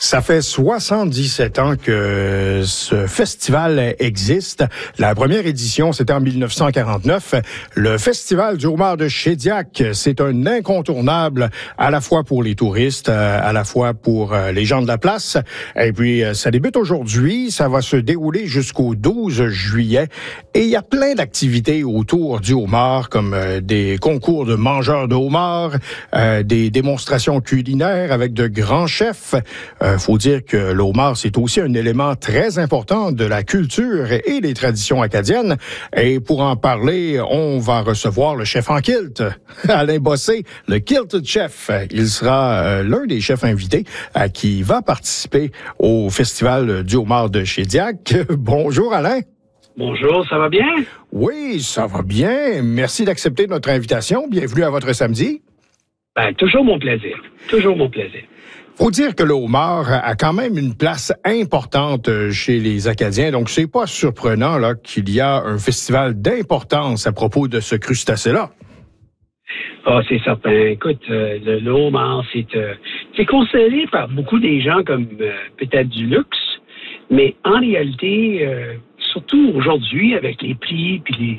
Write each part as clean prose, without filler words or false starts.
Ça fait 77 ans que ce festival existe. La première édition, c'était en 1949. Le Festival du homard de Shediac, c'est un incontournable à la fois pour les touristes, à la fois pour les gens de la place. Et puis, ça débute aujourd'hui. Ça va se dérouler jusqu'au 12 juillet. Et il y a plein d'activités autour du homard, comme des concours de mangeurs de homard, des démonstrations culinaires avec de grands chefs. Faut dire que le homard, c'est aussi un élément très important de la culture et des traditions acadiennes. Et pour en parler, on va recevoir le chef en kilt, Alain Bossé, le Kilted Chef. Il sera l'un des chefs invités qui va participer au Festival du homard de Shediac. Bonjour Alain. Bonjour, ça va bien? Oui, ça va bien. Merci d'accepter notre invitation. Bienvenue à votre samedi. Toujours mon plaisir. Toujours mon plaisir. Faut dire que le homard a quand même une place importante chez les Acadiens, donc c'est pas surprenant là qu'il y a un festival d'importance à propos de ce crustacé-là. Ah, c'est certain. Écoute, le homard, c'est considéré par beaucoup des gens comme peut-être du luxe, mais en réalité, surtout aujourd'hui, avec les prix puis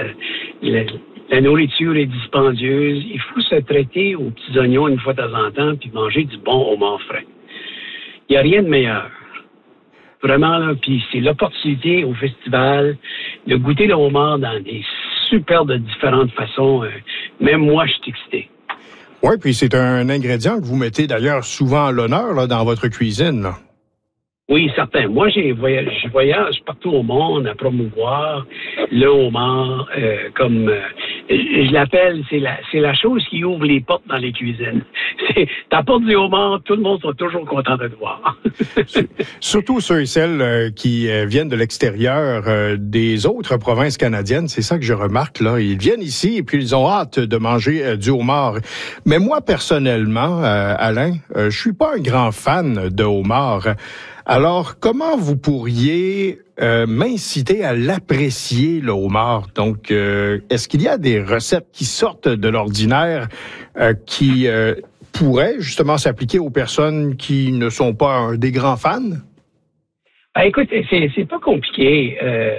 la nourriture est dispendieuse, il faut se traiter aux petits oignons une fois de temps en temps puis manger du bon homard frais. Il n'y a rien de meilleur. Vraiment, là, puis c'est l'opportunité au festival de goûter le homard dans des super de différentes façons. Même moi, je suis excité. Oui, puis c'est un ingrédient que vous mettez d'ailleurs souvent à l'honneur là, dans votre cuisine, là. Oui, certain. Moi, je voyage partout au monde à promouvoir le homard comme je l'appelle, c'est la chose qui ouvre les portes dans les cuisines. T'apportes du homard, tout le monde sera toujours content de te voir. Surtout ceux et celles qui viennent de l'extérieur des autres provinces canadiennes, c'est ça que je remarque là. Ils viennent ici et puis ils ont hâte de manger du homard. Mais moi personnellement, Alain, je suis pas un grand fan de homard. Alors, comment vous pourriez m'inciter à l'apprécier, le homard? Donc, est-ce qu'il y a des recettes qui sortent de l'ordinaire qui pourraient justement s'appliquer aux personnes qui ne sont pas des grands fans? Écoute, c'est pas compliqué.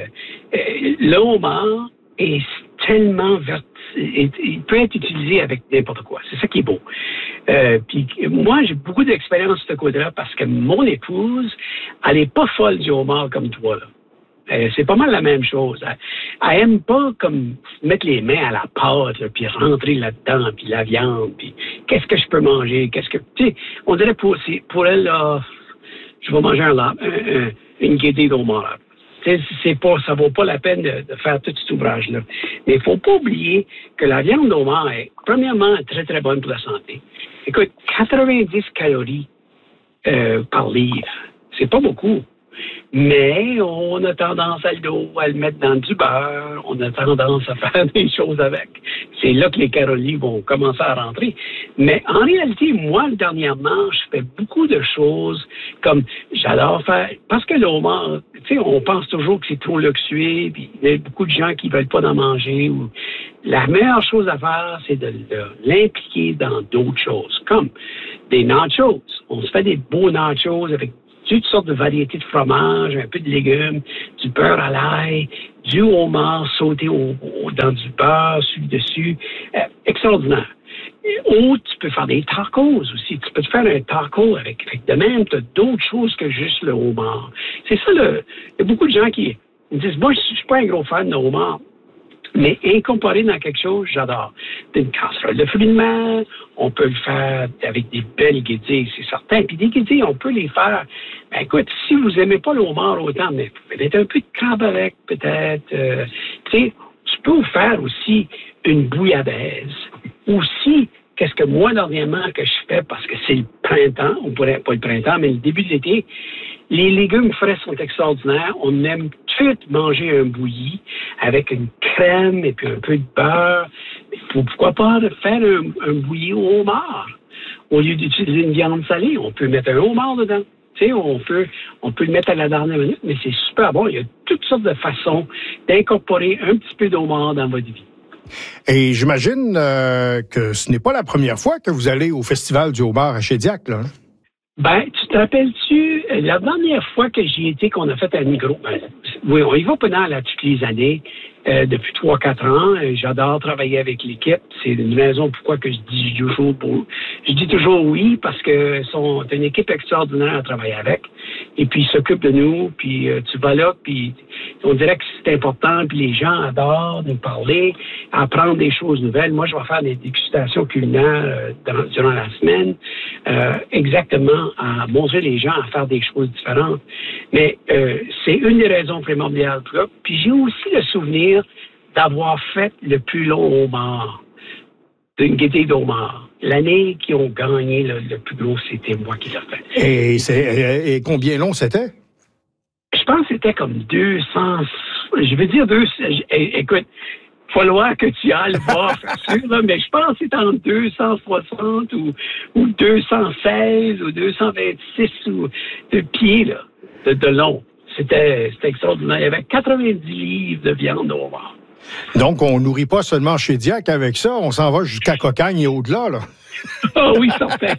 Le homard est tellement il peut être utilisé avec n'importe quoi. C'est ça qui est beau. Puis moi, j'ai beaucoup d'expérience sur ce côté-là parce que mon épouse, elle est pas folle du homard comme toi, là. C'est pas mal la même chose. Elle aime pas comme mettre les mains à la pâte, là, puis rentrer là-dedans, puis la viande, puis qu'est-ce que je peux manger, tu sais, on dirait pour elle, là, je vais manger une guédille d'homard. Ça vaut pas la peine de faire tout cet ouvrage-là. Mais il faut pas oublier que la viande d'homard est, premièrement, très, très bonne pour la santé. Écoute, 90 calories par livre. C'est pas beaucoup. Mais on a tendance à le mettre dans du beurre. On a tendance à faire des choses avec. C'est là que les calories vont commencer à rentrer. Mais en réalité, moi, dernièrement, je fais beaucoup de choses comme j'adore faire. Parce que le homard, tu sais, on pense toujours que c'est trop luxueux, puis il y a beaucoup de gens qui veulent pas en manger. La meilleure chose à faire, c'est de l'impliquer dans d'autres choses, comme des nachos. On se fait des beaux nachos avec toutes sortes de variétés de fromage, un peu de légumes, du beurre à l'ail, du homard sauté dans du beurre sur le dessus. Extraordinaire. Ou tu peux faire des tacos aussi. Tu peux te faire un taco avec de même, tu as d'autres choses que juste le homard. C'est ça, il y a beaucoup de gens qui me disent, moi, je suis pas un gros fan de homard. Mais incorporé dans quelque chose, j'adore. Une casserole de fruits de mer, on peut le faire avec des belles guédilles, c'est certain. Puis des guédilles, on peut les faire. Écoute, si vous aimez pas le homard autant, mais vous pouvez mettre un peu de crabe avec, peut-être. Tu sais, tu peux vous faire aussi une bouillabaisse. Aussi, qu'est-ce que moi, dernièrement, que je fais, parce que c'est le printemps, on pourrait pas le printemps, mais le début de l'été, les légumes frais sont extraordinaires. On aime tout manger un bouilli avec une crème et puis un peu de beurre. Pourquoi pas faire un bouilli au homard? Au lieu d'utiliser une viande salée, on peut mettre un homard dedans. Tu sais, on peut le mettre à la dernière minute, mais c'est super bon. Il y a toutes sortes de façons d'incorporer un petit peu d'homard dans votre vie. Et j'imagine que ce n'est pas la première fois que vous allez au Festival du homard à Shediac, là. Tout te rappelles-tu, la dernière fois que j'y étais, qu'on a fait un micro, oui, on y va pendant là, toutes les années, depuis 3-4 ans. J'adore travailler avec l'équipe. C'est une raison pourquoi que je dis toujours oui, parce que c'est une équipe extraordinaire à travailler avec. Et puis, ils s'occupent de nous, puis tu vas là, puis on dirait que c'est important, puis les gens adorent nous parler, apprendre des choses nouvelles. Moi, je vais faire des dégustations culinaires durant la semaine, exactement à montrer les gens à faire des choses différentes. Mais c'est une des raisons primordiales. Puis j'ai aussi le souvenir d'avoir fait le plus long homard, d'une gaieté d'homard. L'année qu'ils ont gagné le plus gros, c'était moi qui l'ai fait. Et combien long c'était? Je pense que c'était comme 200... Je veux dire, écoute, il faut falloir que tu ailles voir, sûr, là, mais je pense que c'était entre 260 ou 216 ou 226 de pieds là, de long. C'était extraordinaire. Il y avait 90 livres de viande au homard. Donc, on nourrit pas seulement Shediac avec ça, on s'en va jusqu'à Cocagne et au-delà, là. Ah oui, certain.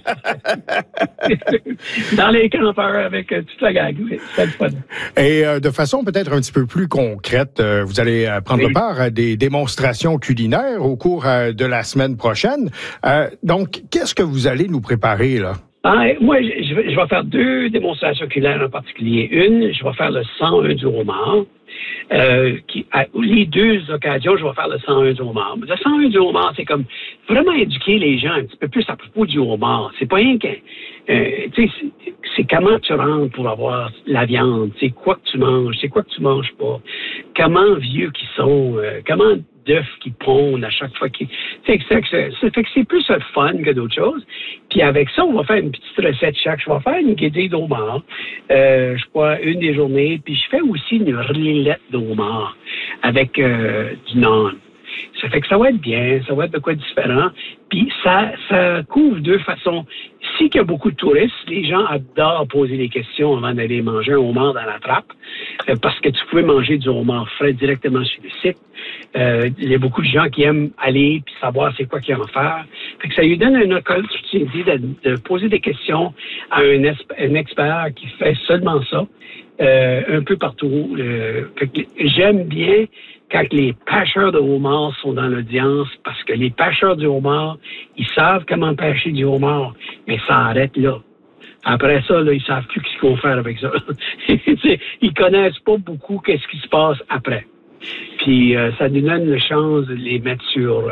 Dans les campeurs avec toute la gang, oui, c'est le fun. Et de façon peut-être un petit peu plus concrète, vous allez prendre part à des démonstrations culinaires au cours de la semaine prochaine. Donc, qu'est-ce que vous allez nous préparer, là? Moi, je vais faire 2 démonstrations culinaires en particulier. Une, je vais faire le 101 du homard. Les 2 occasions, je vais faire le 101 du homard. Le 101 du homard, c'est comme vraiment éduquer les gens un petit peu plus à propos du homard. C'est pas rien que... c'est comment tu rentres pour avoir la viande, c'est quoi que tu manges, c'est quoi que tu manges pas, comment vieux qu'ils sont, comment d'œufs qu'ils pondent à chaque fois qu'ils... Ça fait que c'est plus le fun que d'autres choses. Puis avec ça, on va faire une petite recette chaque. Je vais faire une guédée d'homard, je crois, une des journées. Puis je fais aussi une rillette d'homard avec du naan. Ça fait que ça va être bien, ça va être de quoi différent. Puis ça couvre 2 façons. Si qu'il y a beaucoup de touristes, les gens adorent poser des questions avant d'aller manger un homard dans la trappe, parce que tu pouvais manger du homard frais directement sur le site. Il y a beaucoup de gens qui aiment aller puis savoir c'est quoi qu'il y a à faire. Fait que ça lui donne une opportunité de poser des questions à un expert qui fait seulement ça, un peu partout. Fait que j'aime bien quand les pêcheurs de homard sont dans l'audience, parce que les pêcheurs du homard, ils savent comment pêcher du homard, mais ça arrête là. Après ça, là, ils savent plus ce qu'ils vont faire avec ça. Ils connaissent pas beaucoup qu'est-ce qui se passe après. Puis ça nous donne la chance de les mettre sur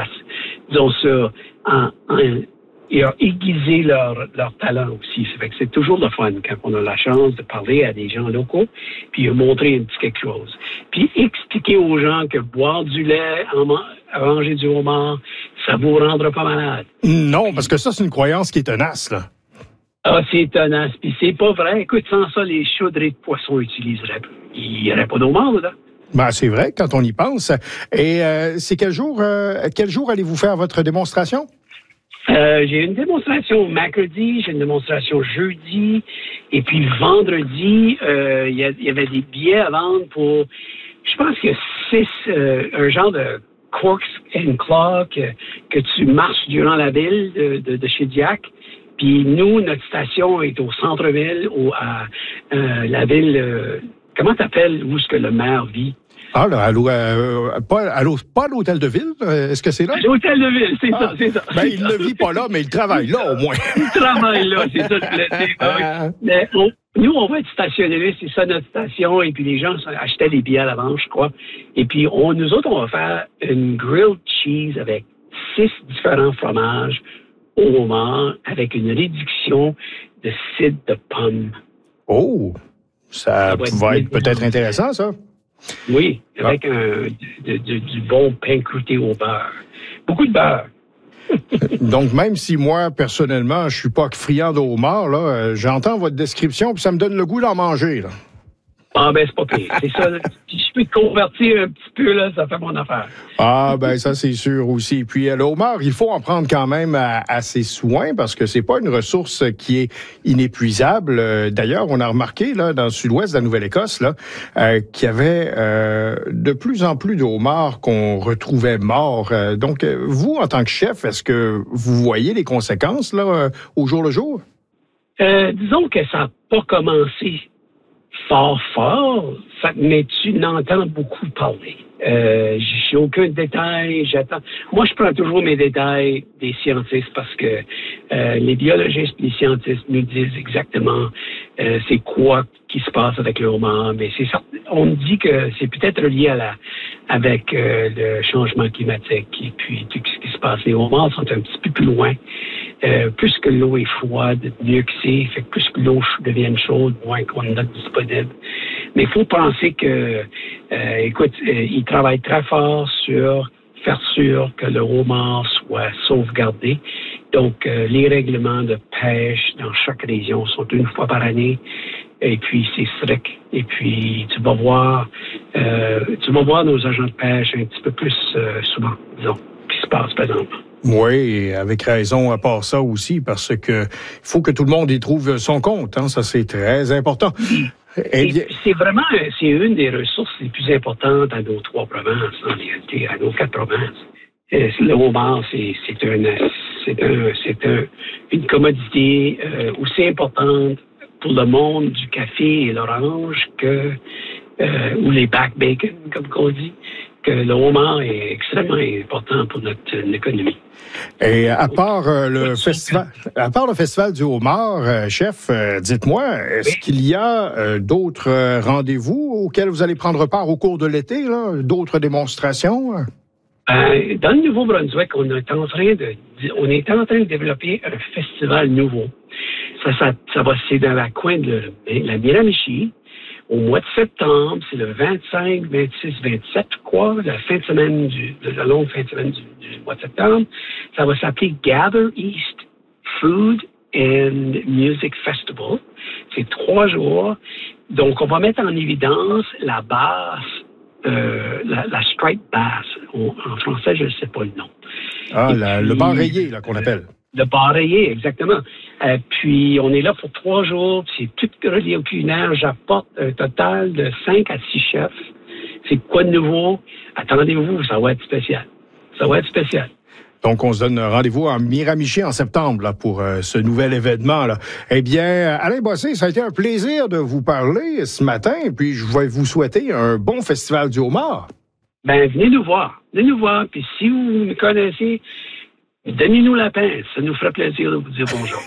et aiguiser leur talent aussi. Ça fait que c'est toujours le fun quand on a la chance de parler à des gens locaux, puis montrer un petit quelque chose. Puis expliquer aux gens que boire du lait, manger du homard, ça vous rendra pas malade. Non, parce que ça, c'est une croyance qui est tenace, là. Ah, c'est tenace. Puis c'est pas vrai. Écoute, sans ça, les chaudrées de poissons utiliseraient. Il n'y aurait pas d'homard là. Ben, c'est vrai, quand on y pense. Et c'est quel jour allez-vous faire votre démonstration? J'ai une démonstration mercredi, j'ai une démonstration jeudi, et puis vendredi, il y avait des billets à vendre pour, je pense qu'il y a 6, un genre de corks and claw que tu marches durant la ville de Shediac. Puis nous, notre station est au centre-ville, à la ville, comment t'appelles, où est-ce que le maire vit? Ah, là, pas à l'hôtel de ville, est-ce que c'est là? L'hôtel de ville, c'est ça. Ben, il ne vit pas là, mais il travaille là, au moins. Il travaille là, c'est ça, je voulais dire. Mais nous, on va être stationnés là, c'est ça notre station, et puis les gens achetaient des billets à l'avance, je crois. Et puis, nous autres, on va faire une grilled cheese avec 6 différents fromages au homard, avec une réduction de cidre de pomme. Oh! Ça va être peut-être intéressant, ça. Oui, avec du bon pain croûté au beurre. Beaucoup de beurre. Donc, même si moi, personnellement, je suis pas friand de homard, là, j'entends votre description, puis ça me donne le goût d'en manger, là. Ah, ben, c'est pas pire. C'est ça. Si je peux te convertir un petit peu, là, ça fait mon affaire. Ah, ben, ça, c'est sûr aussi. Puis, le homard, il faut en prendre quand même à ses soins parce que c'est pas une ressource qui est inépuisable. D'ailleurs, on a remarqué, là, dans le sud-ouest de la Nouvelle-Écosse, là, qu'il y avait de plus en plus de homards qu'on retrouvait morts. Donc, vous, en tant que chef, est-ce que vous voyez les conséquences, là, au jour le jour? Disons que ça n'a pas commencé fort, mais tu n'entends beaucoup parler. J'ai aucun détail, j'attends. Moi, je prends toujours mes détails des scientifiques parce que les biologistes et les scientifiques nous disent exactement c'est quoi qui se passe avec le homard. Mais c'est ça. On dit que c'est peut-être lié avec le changement climatique et puis tout ce qui se passe. Les homards sont un petit peu plus loin. Plus que l'eau est froide, mieux que c'est. Fait que plus que l'eau devienne chaude, moins qu'on en a disponible. Mais il faut penser que, ils travaillent très fort sur faire sûr que le homard soit sauvegardé. Donc, les règlements de pêche dans chaque région sont une fois par année. Et puis, c'est strict. Et puis, tu vas voir nos agents de pêche un petit peu plus souvent, disons, qui se passe, par exemple. Oui, avec raison à part ça aussi, parce que il faut que tout le monde y trouve son compte. Hein, ça, c'est très important. C'est une des ressources les plus importantes à nos 3 provinces, en réalité, à nos 4 provinces. Le homard, c'est une commodité aussi importante pour le monde du café et l'orange ou les back bacon, comme on dit, que le homard est extrêmement important pour notre économie. Et à part le festival du homard, chef, dites-moi, est-ce qu'il y a d'autres rendez-vous auxquels vous allez prendre part au cours de l'été, là, d'autres démonstrations? Dans le Nouveau-Brunswick, on est en train de développer un festival nouveau. C'est dans la coin de la Miramichi. Au mois de septembre, c'est le 25, 26, 27, je crois, la longue fin de semaine du mois de septembre. Ça va s'appeler Gather East Food and Music Festival. C'est 3 jours. Donc, on va mettre en évidence la basse, la striped bass. En français, je ne sais pas le nom. Le bar rayé, là, qu'on appelle. Le bar rayé, exactement. Puis, on est là pour 3 jours. C'est tout relié au culinaire. J'apporte un total de 5 à 6 chefs. C'est quoi de nouveau? Attendez-vous, ça va être spécial. Donc, on se donne rendez-vous en Miramichi en septembre là, pour ce nouvel événement. Là. Eh bien, Alain Bossé, ça a été un plaisir de vous parler ce matin. Puis, je vais vous souhaiter un bon festival du homard. Venez nous voir. Puis, si vous me connaissez, donnez-nous la pince. Ça nous ferait plaisir de vous dire bonjour.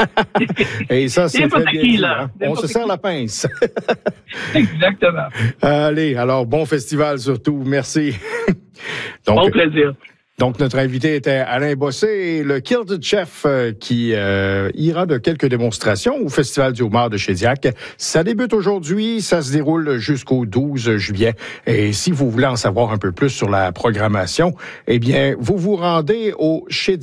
Et ça, c'est très bien dit, hein? On se sert la pince. Exactement. Allez, alors, bon festival surtout. Merci. Bon plaisir. Donc, notre invité était Alain Bossé, le Kilted Chef qui ira de quelques démonstrations au Festival du homard de Shediac. Ça débute aujourd'hui, ça se déroule jusqu'au 12 juillet. Et si vous voulez en savoir un peu plus sur la programmation, eh bien, vous vous rendez au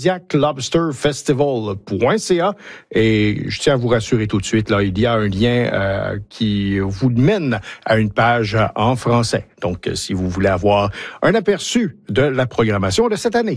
shediaclobsterfestival.ca et je tiens à vous rassurer tout de suite, là, il y a un lien qui vous mène à une page en français. Donc, si vous voulez avoir un aperçu de la programmation de cette année.